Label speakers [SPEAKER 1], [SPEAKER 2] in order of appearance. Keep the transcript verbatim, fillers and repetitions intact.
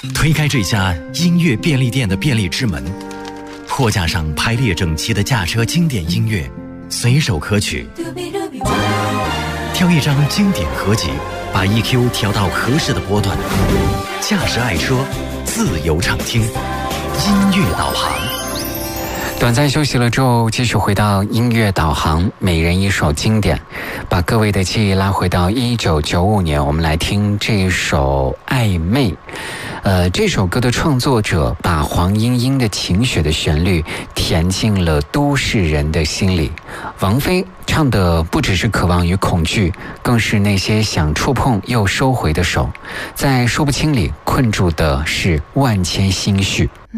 [SPEAKER 1] 推开这家音乐便利店的便利之门，货架上排列整齐的驾车经典音乐，随手可取。挑一张经典合集，把 E Q 调到合适的波段，驾驶爱车，自由畅听，音乐导航。
[SPEAKER 2] 短暂休息了之后，继续回到音乐导航，每人一首经典，把各位的记忆拉回到一九九五年，我们来听这一首《暧昧》。呃，这首歌的创作者把黄莺莺的情雪的旋律填进了都市人的心里。王菲唱的不只是渴望与恐惧，更是那些想触碰又收回的手，在说不清里困住的是万千心绪。